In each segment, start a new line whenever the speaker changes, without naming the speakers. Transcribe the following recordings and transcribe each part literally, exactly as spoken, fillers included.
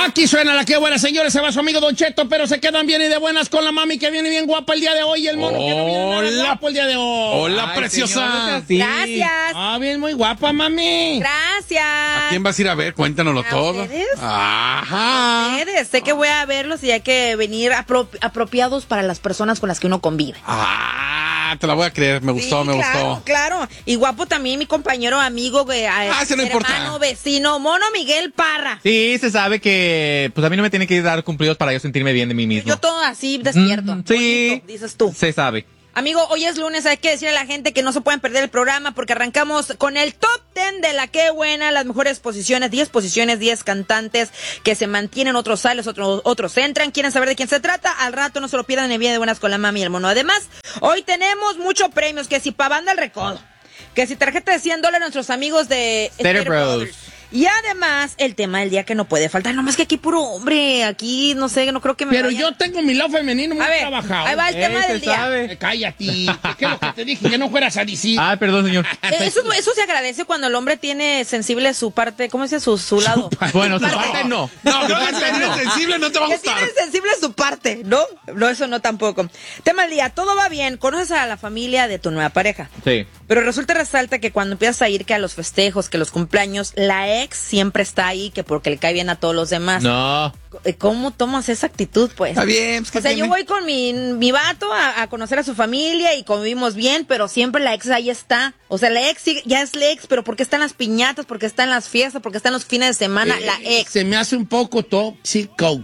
Aquí suena la que buena, señores. Se va su amigo Don Cheto, pero se quedan bien y de buenas con la mami que viene bien guapa el día de hoy. Y el mono que no viene nada guapo el día de hoy.
Hola,
Ay,
preciosa.
señor, sí.
Gracias.
Ah, bien, muy guapa, mami.
Gracias.
¿A quién vas a ir a ver? Cuéntanoslo
¿A
todo.
ustedes?
Ajá.
Ustedes, sé que voy a verlos y hay que venir apro- apropiados para las personas con las que uno convive.
Ah, te la voy a creer. Me gustó,
Sí,
me
claro,
gustó.
Claro, y guapo también mi compañero, amigo, eh,
Ah, ese no
hermano,
importa.
vecino, Mono Miguel Parra.
Sí, se sabe que pues a mí no me tiene que dar cumplidos para yo sentirme bien de mí mismo.
Yo todo así despierto.
Mm, sí.
bonito, dices tú.
Se sabe.
Amigo, hoy es lunes, hay que decirle a la gente que no se pueden perder el programa porque arrancamos con el top ten de la que buena, las mejores posiciones, diez posiciones, diez cantantes que se mantienen, otros salen, otros, otros entran, quieren saber de quién se trata, al rato no se lo pierdan en Vida de Buenas con la Mami y el Mono. Además, hoy tenemos muchos premios, que si pa' banda el recodo, que si tarjeta de cien dólares nuestros amigos de
Stereo
Stereo
Bros.
Brothers. Y además, el tema del día que no puede faltar, nomás que aquí puro hombre, aquí no sé, no creo que me
Pero
vayan.
yo tengo mi lado femenino muy
A ver,
trabajado.
ahí va el
Eh,
tema
se
del día.
sabe.
Eh, Cállate. ¿Qué es lo que te dije? Que no fueras a decir.
Ah, perdón, señor.
Eh, Eso, eso se agradece cuando el hombre tiene sensible su parte, ¿cómo se dice? Su, su lado.
Bueno, su parte no.
No, que si eres sensible no te va a
Que
gustar.
tiene sensible su parte, ¿no? No, eso no tampoco. Tema del día, todo va bien, conoces a la familia de tu nueva pareja.
Sí.
Pero resulta y resalta que cuando empiezas a ir que a los festejos, que los cumpleaños, la ex siempre está ahí, que porque le cae bien a todos los demás.
No.
¿Cómo tomas esa actitud, pues?
Está bien, pues, ¿qué
O sea,
tiene?
yo voy con mi, mi vato a, a conocer a su familia y convivimos bien, pero siempre la ex ahí está. O sea, la ex sigue- ya es la ex, pero ¿por qué están las piñatas? ¿Por qué están las fiestas? ¿Por qué están los fines de semana?
Eh,
la ex.
Se me hace un poco tóxico.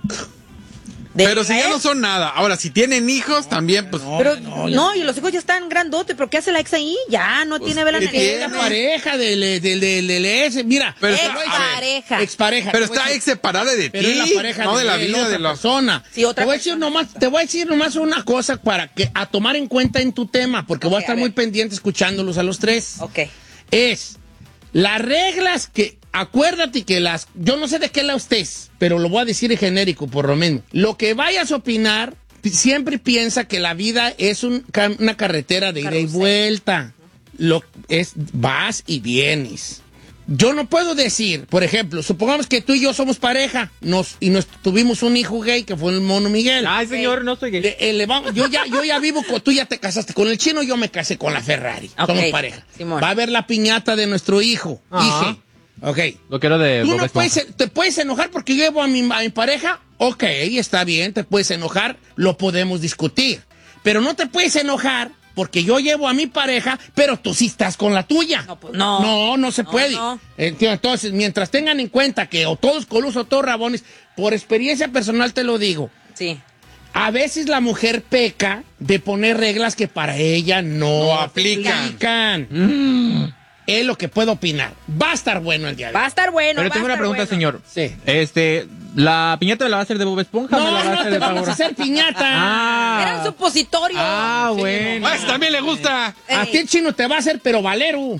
De
Pero si
la
ya no
ex.
son nada. Ahora, si tienen hijos, también, pues.
Pero no, y los hijos ya están grandotes, pero ¿qué hace la ex ahí? Ya, no tiene vela
¿qué
en
tiene?
el
La pareja del del del del del ese, mira.
Pero
Ex
está- a ver,
pareja.
Expareja.
Pero
te voy a
está
decir-
ex separada de
Pero
ti.
es la pareja
no de la
él,
vida
otra
de los.
persona.
Sí, otra
te voy a decir
persona.
nomás, te voy a decir nomás una cosa para que a tomar en cuenta en tu tema, porque voy a
Ok,
estar
a
muy
ver.
pendiente escuchándolos a los tres.
Ok.
Es las reglas que acuérdate que las yo no sé de qué lado estés, pero lo voy a decir en genérico por lo menos. Lo que vayas a opinar, pi- siempre piensa que la vida es un ca- una carretera de ida y
Carrusel.
vuelta. Lo es vas y vienes. Yo no puedo decir, por ejemplo, supongamos que tú y yo somos pareja, nos y nos tuvimos un hijo gay que fue el Mono Miguel.
Ay, señor, no soy gay.
Le- eh, le vamos- yo ya yo ya vivo con tú ya te casaste con el chino, yo me casé con la Ferrari.
Ok,
Somos pareja.
Simón.
Va a haber la piñata de nuestro hijo.
Ajá.
Hije. Ok.
Lo quiero de
Tú
Bob
no
Esponja.
puedes, te puedes enojar porque yo llevo a mi, a mi pareja. Ok, está bien, te puedes enojar, lo podemos discutir. Pero no te puedes enojar porque yo llevo a mi pareja, pero tú sí estás con la tuya.
No, pues, no.
No, no se
No,
puede.
no.
Entiendo. Entonces, mientras tengan en cuenta que o todos colusos o todos rabones, por experiencia personal te lo digo,
Sí.
a veces la mujer peca de poner reglas que para ella no,
No aplican.
aplican. Es lo que puedo opinar. Va a estar bueno el día de hoy.
Va a estar bueno.
Pero
va
tengo
a
una
estar
pregunta,
bueno.
señor.
Sí.
Este, ¿la piñata me la va a hacer de Bob Esponja o me la
No,
va a
no
hacer
te
de
vamos a
Pavo?
hacer piñata.
Ah.
Era un supositorio.
Ah,
Sí,
bueno.
Ah, ese también le gusta.
A
Ey.
ti el chino te va a hacer, pero valero.
No,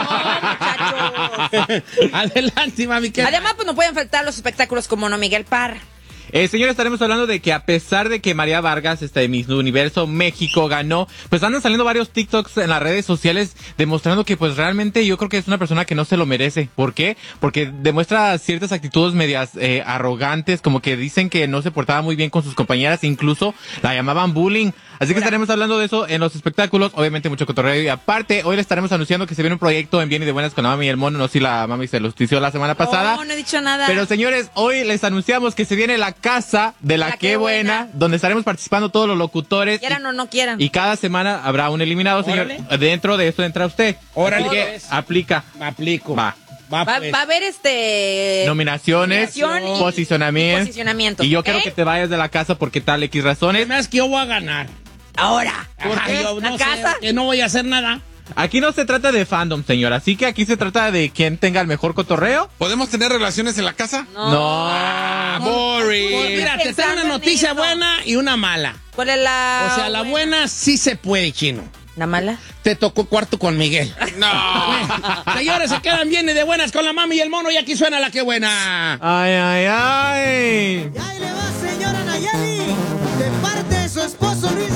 muchachos.
Adelante, mami. ¿qué?
Además, pues no pueden faltar los espectáculos como No Miguel Parra.
Eh, señor, estaremos hablando de que a pesar de que María Vargas, este, Miss Universo México ganó, pues andan saliendo varios TikToks en las redes sociales demostrando que pues realmente yo creo que es una persona que no se lo merece. ¿Por qué? Porque demuestra ciertas actitudes medias eh, arrogantes, como que dicen que no se portaba muy bien con sus compañeras, incluso la llamaban bullying. Así que estaremos hablando de eso en los espectáculos, obviamente mucho cotorreo. Y aparte, hoy le estaremos anunciando que se viene un proyecto en Bien y de Buenas con la Mami y el Mono. No sé si la Mami se lo notició la semana pasada.
No, no he dicho nada.
Pero señores, hoy les anunciamos que se viene la casa de la,
La
Qué
Qué
buena,
Buena.
donde estaremos participando todos los locutores.
Quieran
y,
o no quieran.
y cada semana habrá un eliminado, señor.
Órale.
Dentro de esto entra usted.
Órale,
Así que
pues.
aplica.
Aplico.
Va.
Va,
Va,
pues.
va a haber este...
Nominaciones,
nominación y-
posicionamiento.
y posicionamiento,
Y yo
¿ok?
quiero que te vayas de la casa porque tal X razones.
Además que yo voy a ganar.
Ahora.
Ajá, yo
¿La
no sé,
casa?
que no voy a hacer nada.
Aquí no se trata de fandom, señor. Así que aquí se trata de quién tenga el mejor cotorreo.
¿Podemos tener relaciones en la casa?
No.
No.
Ah,
Pues
boring.
mira, te tengo una
Pensando en
noticia
eso.
buena y una mala.
¿Cuál es la
O sea, la buena sí se puede, chino.
¿La mala?
Te tocó cuarto con Miguel.
No.
Señores, se quedan bien y de buenas con la mami y el mono y aquí suena la que buena.
Ay, ay, ay.
Y ahí le va, señora Nayeli, de parte de su esposo Luis